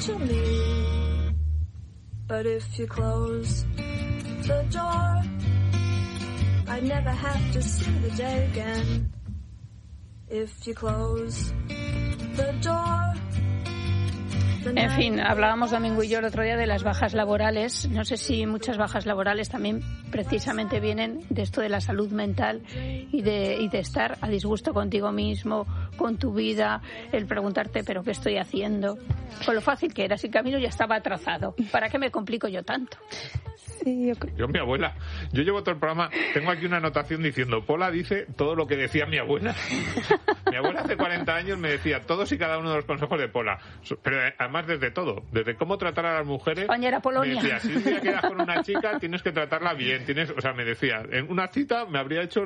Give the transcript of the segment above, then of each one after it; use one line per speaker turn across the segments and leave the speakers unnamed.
to me. But if you close the door, I never have to see the day again. If you close the door.
En fin, hablábamos Domingo y yo el otro día de las bajas laborales. No sé si muchas bajas laborales también precisamente vienen de esto de la salud mental y de estar a disgusto contigo mismo, con tu vida, el preguntarte, ¿pero qué estoy haciendo? Con lo fácil que era, si el camino ya estaba trazado. ¿Para qué me complico yo tanto?
Sí, yo, mi abuela, yo llevo todo el programa, tengo aquí una anotación diciendo, Pola dice todo lo que decía mi abuela. Mi abuela hace 40 años me decía todos y cada uno de los consejos de Pola, pero además desde todo, desde cómo tratar a las mujeres.
España, Polonia.
Me decía, si un día quedas con una chica tienes que tratarla bien, o sea, me decía, en una cita me habría hecho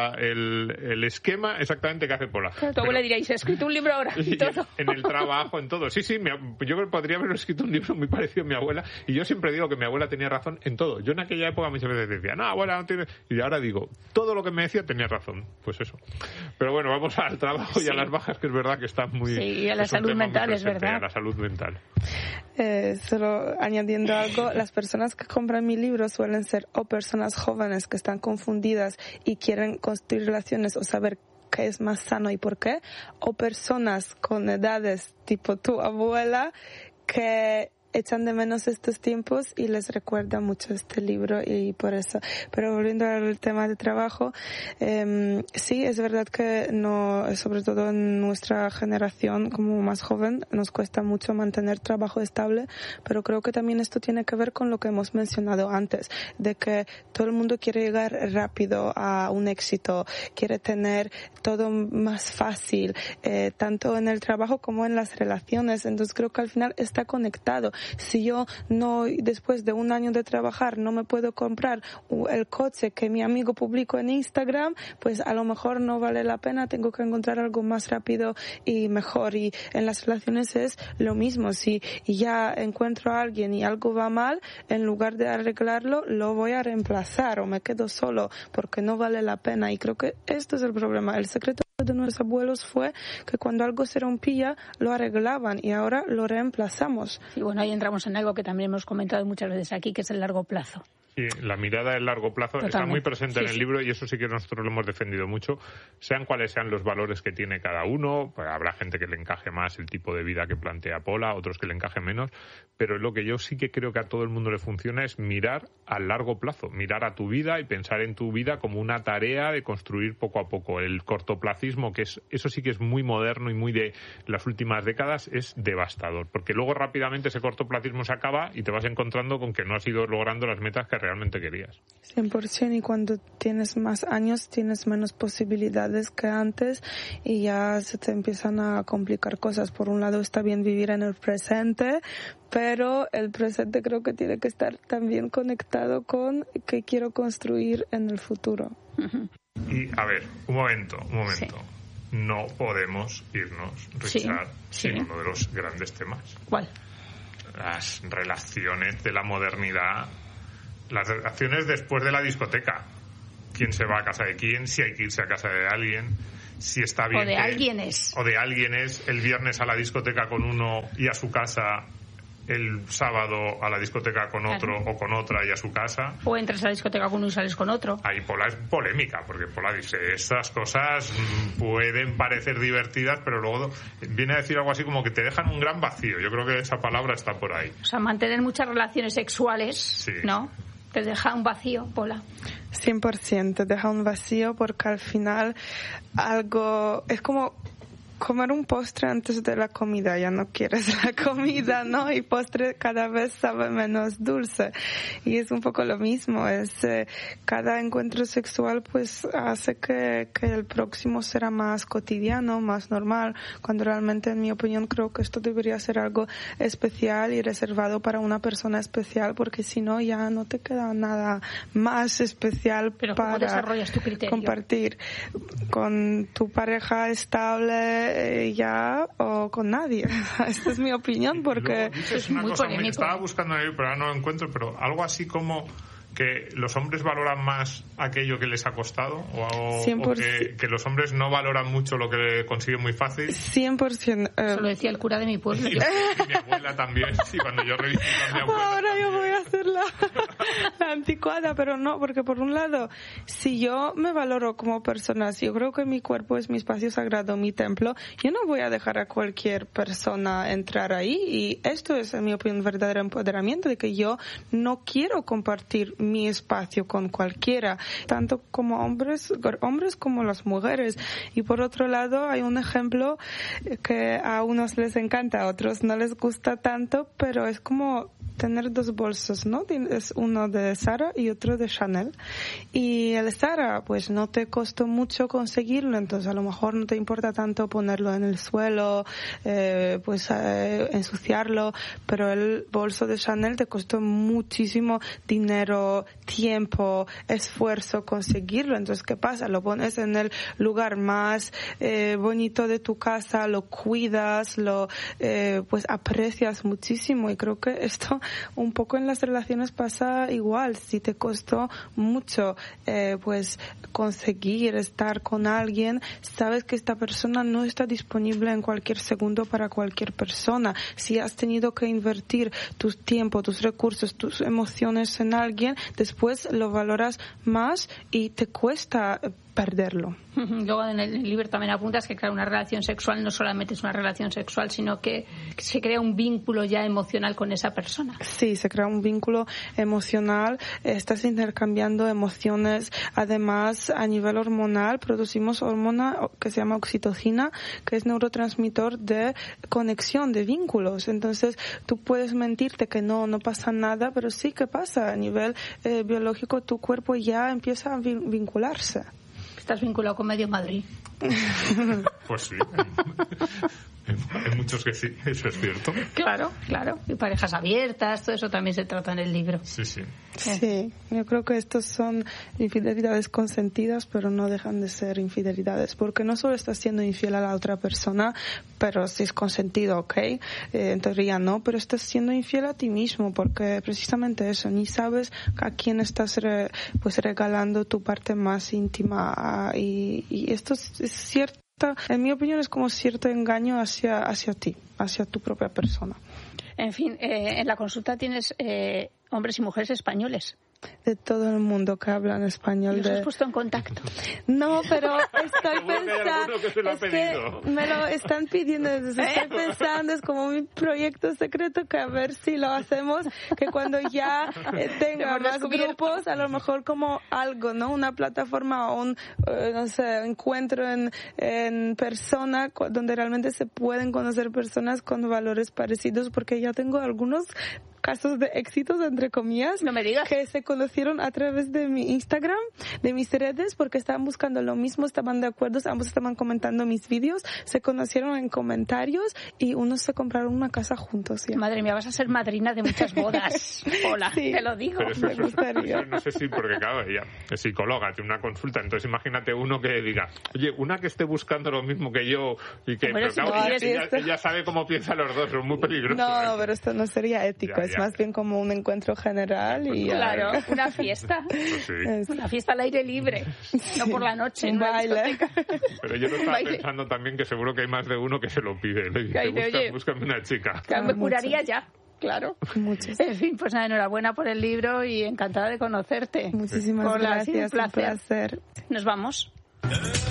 el esquema exactamente que hace Pola.
Claro, tu abuela diría, y se ha escrito un libro ahora, y todo.
En el trabajo, en todo. Sí, yo creo que podría haber escrito un libro muy parecido a mi abuela, y yo siempre digo que mi abuela tenía razón en todo. Yo en aquella época muchas veces decía, no, abuela, no tiene... Y ahora digo, todo lo que me decía tenía razón. Pues eso. Pero bueno, vamos al trabajo y a las bajas, que es verdad que están muy...
Sí, y a la salud mental, es verdad.
A la salud mental.
Solo añadiendo algo, las personas que compran mi libro suelen ser o personas jóvenes que están confundidas y quieren construir relaciones o saber qué es más sano y por qué, o personas con edades tipo tu abuela que echan de menos estos tiempos y les recuerda mucho este libro, y por eso. Pero volviendo al tema de trabajo, sí, es verdad que no, sobre todo en nuestra generación como más joven, nos cuesta mucho mantener trabajo estable, pero creo que también esto tiene que ver con lo que hemos mencionado antes, de que todo el mundo quiere llegar rápido a un éxito, quiere tener todo más fácil, tanto en el trabajo como en las relaciones. Entonces creo que al final está conectado. Si yo no, después de un año de trabajar, no me puedo comprar el coche que mi amigo publicó en Instagram, pues a lo mejor no vale la pena, tengo que encontrar algo más rápido y mejor. Y en las relaciones es lo mismo. Si ya encuentro a alguien y algo va mal, en lugar de arreglarlo, lo voy a reemplazar o me quedo solo porque no vale la pena. Y creo que esto es el problema. El secreto de nuestros abuelos fue que cuando algo se rompía lo arreglaban y ahora lo reemplazamos.
Y bueno, ahí entramos en algo que también hemos comentado muchas veces aquí, que es el largo plazo.
Sí, la mirada del largo plazo está muy presente en el libro, y eso sí que nosotros lo hemos defendido mucho. Sean cuales sean los valores que tiene cada uno, pues habrá gente que le encaje más el tipo de vida que plantea Pola, otros que le encaje menos, pero lo que yo sí que creo que a todo el mundo le funciona es mirar a largo plazo, mirar a tu vida y pensar en tu vida como una tarea de construir poco a poco. El cortoplacismo, que es eso sí que es muy moderno y muy de las últimas décadas, es devastador, porque luego rápidamente ese cortoplacismo se acaba y te vas encontrando con que no has ido logrando las metas que realmente querías.
100%, y cuando tienes más años tienes menos posibilidades que antes y ya se te empiezan a complicar cosas. Por un lado está bien vivir en el presente, pero el presente creo que tiene que estar también conectado con qué quiero construir en el futuro.
Y a ver, un momento.
Sí.
No podemos irnos, Richard, sin uno de los grandes temas.
¿Cuál?
Las relaciones de la modernidad, las relaciones después de la discoteca. ¿Quién se va a casa de quién? Si hay que irse a casa de alguien. Si está bien.
O de alguienes.
O de alguienes. El viernes a la discoteca con uno y a su casa. El sábado a la discoteca con otro o con otra y a su casa.
O entras a la discoteca con uno y sales con otro.
Ahí Pola es polémica, porque Pola dice, estas cosas pueden parecer divertidas, pero luego viene a decir algo así como que te dejan un gran vacío. Yo creo que esa palabra está por ahí.
O sea, mantener muchas relaciones sexuales, sí, ¿no? Te deja un vacío, Pola.
100%, te deja un vacío, porque al final algo es como comer un postre antes de la comida, ya no quieres la comida, ¿no? Y postre cada vez sabe menos dulce. Y es un poco lo mismo, es cada encuentro sexual pues hace que el próximo será más cotidiano, más normal, cuando realmente, en mi opinión, creo que esto debería ser algo especial y reservado para una persona especial, porque si no ya no te queda nada más especial.
Pero para ¿cómo desarrollas tu criterio?
Compartir con tu pareja estable ya o con nadie. Esta es mi opinión, porque
es muy polémico. Estaba buscando ahí, pero ahora no lo encuentro, pero algo así como que los hombres valoran más aquello que les ha costado o que los hombres no valoran mucho lo que consiguen muy fácil.
100%.
Eso lo decía el cura de mi pueblo.
Y mi abuela también, sí, cuando yo revisé a mi abuela.
Ahora yo voy a hacer la anticuada, pero no, porque por un lado, si yo me valoro como persona, si yo creo que mi cuerpo es mi espacio sagrado, mi templo, yo no voy a dejar a cualquier persona entrar ahí, y esto es, en mi opinión, verdadero empoderamiento, de que yo no quiero compartir mi espacio con cualquiera, tanto como hombres como las mujeres. Y por otro lado, hay un ejemplo que a unos les encanta, a otros no les gusta tanto, pero es como tener dos bolsos, ¿no? Es uno de Zara y otro de Chanel. Y el Zara, pues no te costó mucho conseguirlo, entonces a lo mejor no te importa tanto ponerlo en el suelo, ensuciarlo, pero el bolso de Chanel te costó muchísimo dinero, tiempo, esfuerzo conseguirlo. Entonces, ¿qué pasa? Lo pones en el lugar más bonito de tu casa, lo cuidas, pues aprecias muchísimo, y creo que esto un poco en las relaciones pasa igual. Si te costó mucho pues conseguir estar con alguien, sabes que esta persona no está disponible en cualquier segundo para cualquier persona. Si has tenido que invertir tu tiempo, tus recursos, tus emociones en alguien, después lo valoras más y te cuesta perderlo.
Luego en el libro también apuntas que, claro, una relación sexual no solamente es una relación sexual, sino que se crea un vínculo ya emocional con esa persona.
Sí, se crea un vínculo emocional, estás intercambiando emociones. Además, a nivel hormonal, producimos hormona que se llama oxitocina, que es neurotransmisor de conexión, de vínculos. Entonces, tú puedes mentirte que no pasa nada, pero sí que pasa. A nivel biológico, tu cuerpo ya empieza a vincularse.
Estás vinculado con Medio Madrid.
Pues sí. Hay muchos que sí, eso es cierto.
Claro. Y parejas abiertas, todo eso también se trata en el libro.
Sí.
Sí, yo creo que estos son infidelidades consentidas, pero no dejan de ser infidelidades, porque no solo estás siendo infiel a la otra persona, pero si es consentido, ¿ok? En teoría no, pero estás siendo infiel a ti mismo, porque precisamente eso, ni sabes a quién estás pues regalando tu parte más íntima, y esto es cierto. En mi opinión es como cierto engaño hacia ti, hacia tu propia persona.
En fin, en la consulta tienes hombres y mujeres españoles.
De todo el mundo que hablan español.
¿Los has puesto en contacto?
No, pero estoy pensando,
que
me lo están pidiendo, estoy pensando, es como mi proyecto secreto, que a ver si lo hacemos, que cuando ya tenga más grupos, a lo mejor como algo, ¿no? Una plataforma o un, no sé, encuentro en persona, donde realmente se pueden conocer personas con valores parecidos, porque ya tengo algunos casos de éxitos, entre comillas,
no me digas,
que se conocieron a través de mi Instagram, de mis redes, porque estaban buscando lo mismo, estaban de acuerdo, ambos estaban comentando mis vídeos, se conocieron en comentarios y unos se compraron una casa juntos. ¿Ya?
Madre mía, vas a ser madrina de muchas bodas. Hola, sí, te lo digo.
Pero me gustaría. No sé si, porque claro, ella es psicóloga, tiene una consulta, entonces imagínate uno que diga, oye, una que esté buscando lo mismo que yo y que,
bueno,
pero claro, ella sabe cómo piensan los dos, es muy peligroso.
No, pero esto no sería ético, es más bien como un encuentro general y
claro, una fiesta.
Pues sí.
Una fiesta al aire libre, no por la noche.
Un baile.
Pero yo lo estaba pensando también que seguro que hay más de uno que se lo pide. Le dice, búscame una chica.
Claro, me curaría ya. Claro.
Muchos.
En fin, pues nada, enhorabuena por el libro y encantada de conocerte.
Muchísimas gracias.
Un placer. Nos vamos.